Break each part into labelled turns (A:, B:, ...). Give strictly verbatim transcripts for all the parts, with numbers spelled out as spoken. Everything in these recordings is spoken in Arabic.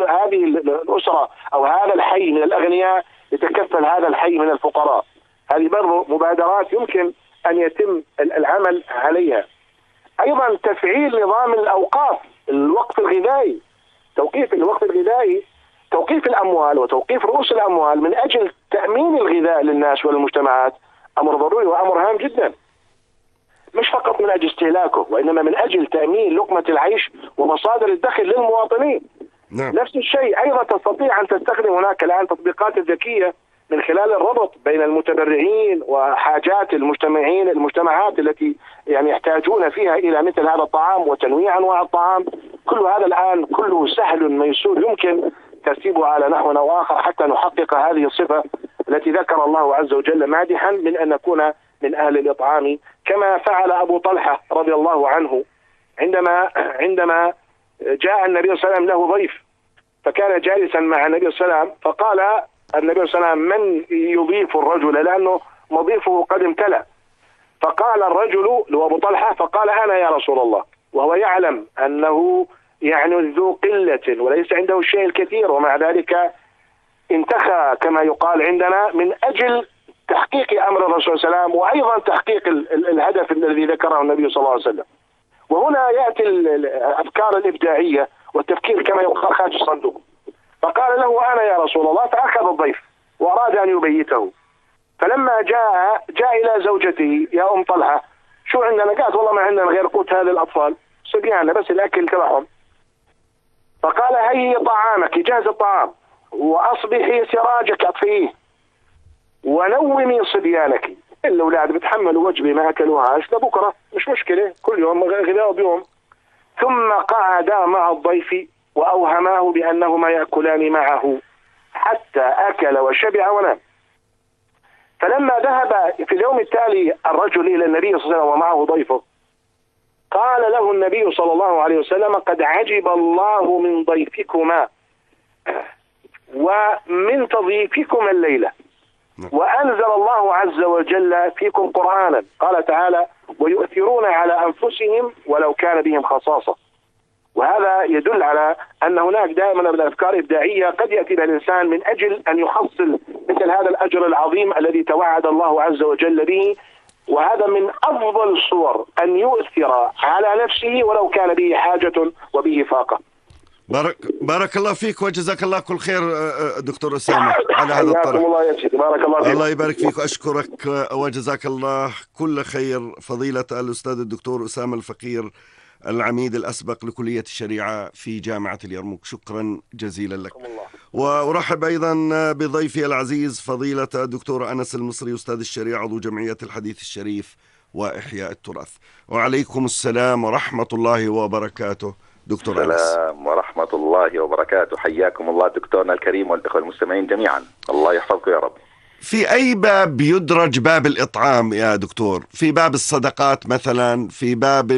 A: هذه الأسرة أو هذا الحي من الأغنياء يتكفل هذا الحي من الفقراء. هذه برضو مبادرات يمكن أن يتم العمل عليها. أيضا تفعيل نظام الأوقاف، الوقف الغذائي، توقيف الوقف الغذائي، توقيف الأموال وتوقيف رؤوس الأموال من أجل تأمين الغذاء للناس والمجتمعات أمر ضروري وأمر هام جدا، مش فقط من أجل استهلاكه وإنما من أجل تأمين لقمة العيش ومصادر الدخل للمواطنين. نعم. نفس الشيء أيضا تستطيع أن تستخدم هناك الآن تطبيقات ذكية من خلال الربط بين المتبرعين وحاجات المجتمعين المجتمعات التي يعني يحتاجون فيها إلى مثل هذا الطعام وتنويع أنواع الطعام. كل هذا الآن كله سهل ميسور، يمكن ترتيبه على نحو أو آخر حتى نحقق هذه الصفة التي ذكر الله عز وجل مادحا من أن نكون من أهل الإطعام، كما فعل أبو طلحة رضي الله عنه عندما عندما جاء النبي صلى الله عليه وسلم له ضيف، فكان جالسا مع النبي صلى الله عليه وسلم، فقال النبي صلى الله عليه وسلم: من يضيف الرجل؟ لأنه مضيفه قد امتلأ. فقال الرجل لأبو طلحة، فقال: أنا يا رسول الله، وهو يعلم أنه يعني ذو قلة وليس عنده الشيء الكثير، ومع ذلك انتخى كما يقال عندنا من أجل تحقيق أمر الرسول صلى الله عليه وسلم وأيضا تحقيق الهدف الذي ذكره النبي صلى الله عليه وسلم. وهنا يأتي الأفكار الإبداعية والتفكير كما يقال خارج الصندوق. فقال له: أنا يا رسول الله، فأخذ الضيف وأراد أن يبيته، فلما جاء جاء إلى زوجته: يا أم طلحة، شو عندنا؟ قالت: والله ما عندنا غير قوت هذا الأطفال، صبيانة بس الأكل تبعهم. فقال: هي طعامك، جهز الطعام، وأصبحي سراجك أطفئيه، ونومي صبيانك. الأولاد بتحملوا وجبة ما أكلوهاش لبكرة، مش مشكلة، كل يوم غذاء بيوم. ثم قعدا مع الضيف وأوهماه بأنهما يأكلان معه حتى أكل وشبع ونام. فلما ذهب في اليوم التالي الرجل إلى النبي صلى الله عليه وسلم ومعه ضيفه، قال له النبي صلى الله عليه وسلم: قد عجب الله من ضيفكما ومن تضييفكما الليلة، وأنزل الله عز وجل فيكم قرآنا، قال تعالى: ويؤثرون على أنفسهم ولو كان بهم خصاصة. وهذا يدل على أن هناك دائما من الأفكار إبداعية قد يأتي بها الإنسان من أجل أن يحصل مثل هذا الأجر العظيم الذي توعد الله عز وجل به. وهذا من أفضل الصور أن يؤثر على نفسه ولو كان به حاجة وبه فاقة.
B: بارك بارك الله فيك وجزاك الله كل خير دكتور أسامة على هذا الطرح.
A: الله يجزيك، بارك الله فيك.
B: الله يبارك فيك وأشكرك وجزاك الله كل خير فضيلة الأستاذ الدكتور أسامة الفقير، العميد الأسبق لكلية الشريعة في جامعة اليرموك. شكرا جزيلا لك. وأرحب أيضا بضيفي العزيز فضيلة الدكتور أنس المصري، أستاذ الشريعة، عضو جمعية الحديث الشريف وإحياء التراث. وعليكم السلام ورحمة الله وبركاته دكتور أنس.
C: السلام ورحمة الله وبركاته، حياكم الله دكتورنا الكريم والإخوة المستمعين جميعا، الله يحفظكم يا رب.
B: في أي باب يدرج باب الإطعام يا دكتور؟ في باب الصدقات مثلا، في باب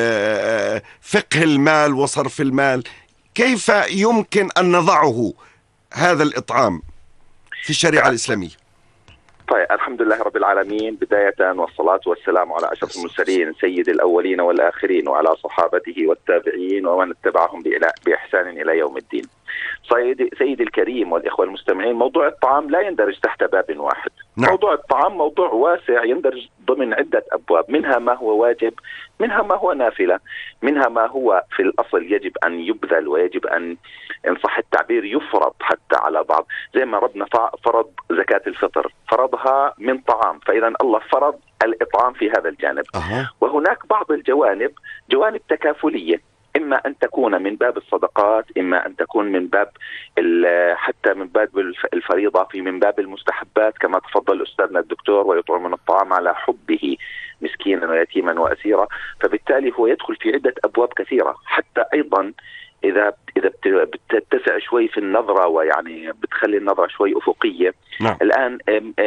B: فقه المال وصرف المال، كيف يمكن أن نضعه هذا الإطعام في الشريعة الإسلامية؟
C: طيب، الحمد لله رب العالمين، بداية والصلاة والسلام على أشرف المرسلين سيد الأولين والآخرين وعلى صحابته والتابعين ومن اتبعهم بإحسان إلى يوم الدين. سيدي الكريم والإخوة المستمعين، موضوع الطعام لا يندرج تحت باب واحد. نعم. موضوع الطعام موضوع واسع يندرج ضمن عدة أبواب، منها ما هو واجب، منها ما هو نافلة، منها ما هو في الأصل يجب أن يبذل ويجب أن إن صح التعبير يفرض حتى على بعض، زي ما ربنا فرض زكاة الفطر، فرضها من طعام، فإذا الله فرض الإطعام في هذا الجانب. أه. وهناك بعض الجوانب جوانب تكافلية، إما أن تكون من باب الصدقات، إما أن تكون من باب حتى من باب الفريضة، في من باب المستحبات كما تفضل أستاذنا الدكتور: ويطعمون الطعام على حبه مسكينا ويتيما وأسيرا. فبالتالي هو يدخل في عدة أبواب كثيرة، حتى أيضا إذا إذا بتتسع شوي في النظرة ويعني بتخلي النظرة شوي أفقية. نعم. الآن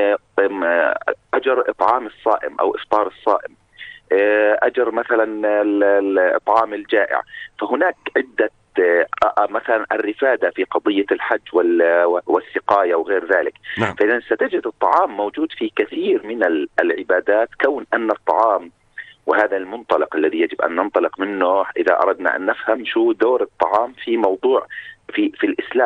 C: أجر إطعام الصائم أو إفطار الصائم، أجر مثلا إطعام الجائع، فهناك عدة مثلا الرفادة في قضية الحج والسقاية وغير ذلك. نعم. فإذا ستجد الطعام موجود في كثير من العبادات، كون أن الطعام، وهذا المنطلق الذي يجب أن ننطلق منه إذا أردنا أن نفهم شو دور الطعام في موضوع في في الإسلام.